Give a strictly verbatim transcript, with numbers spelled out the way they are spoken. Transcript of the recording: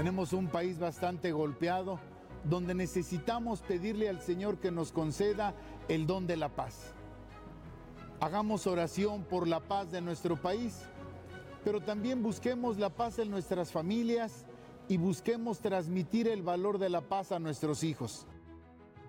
Tenemos un país bastante golpeado, donde necesitamos pedirle al Señor que nos conceda el don de la paz. Hagamos oración por la paz de nuestro país, pero también busquemos la paz en nuestras familias y busquemos transmitir el valor de la paz a nuestros hijos.